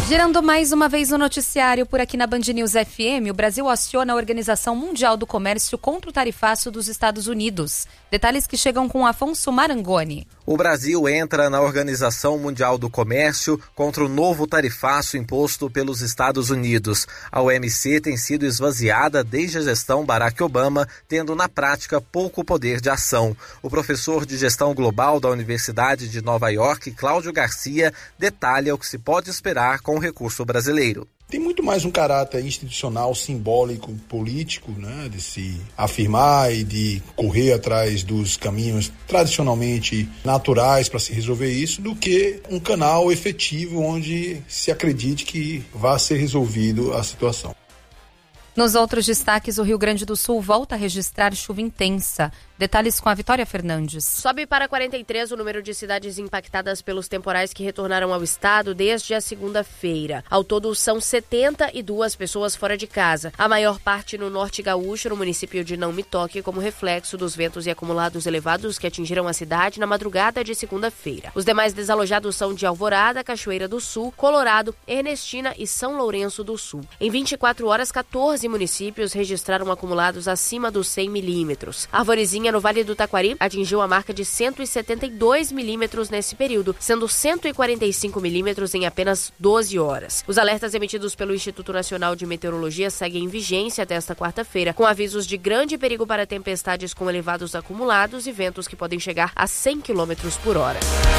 Girando mais uma vez o noticiário por aqui na Band News FM, o Brasil aciona a Organização Mundial do Comércio contra o tarifaço dos Estados Unidos. Detalhes que chegam com Afonso Marangoni. O Brasil entra na Organização Mundial do Comércio contra o novo tarifaço imposto pelos Estados Unidos. A OMC tem sido esvaziada desde a gestão Barack Obama, tendo na prática pouco poder de ação. O professor de gestão global da Universidade de Nova York, Cláudio Garcia, detalha o que se pode esperar com o recurso brasileiro. Tem muito mais um caráter institucional, simbólico, político, né, de se afirmar e de correr atrás dos caminhos tradicionalmente naturais para se resolver isso, do que um canal efetivo onde se acredite que vai ser resolvido a situação. Nos outros destaques, o Rio Grande do Sul volta a registrar chuva intensa. Detalhes com a Vitória Fernandes. Sobe para 43 o número de cidades impactadas pelos temporais que retornaram ao estado desde a segunda-feira. Ao todo, são 72 pessoas fora de casa. A maior parte no norte gaúcho, no município de Não Me Toque, como reflexo dos ventos e acumulados elevados que atingiram a cidade na madrugada de segunda-feira. Os demais desalojados são de Alvorada, Cachoeira do Sul, Colorado, Ernestina e São Lourenço do Sul. Em 24 horas, 14 municípios registraram acumulados acima dos 100 milímetros. Arvorezinha, no Vale do Taquari, atingiu a marca de 172 milímetros nesse período, sendo 145 milímetros em apenas 12 horas. Os alertas emitidos pelo Instituto Nacional de Meteorologia seguem em vigência até esta quarta-feira, com avisos de grande perigo para tempestades com elevados acumulados e ventos que podem chegar a 100 km por hora.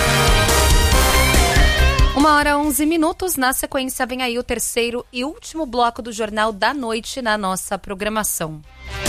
1h11. Na sequência, vem aí o terceiro e último bloco do Jornal da Noite na nossa programação.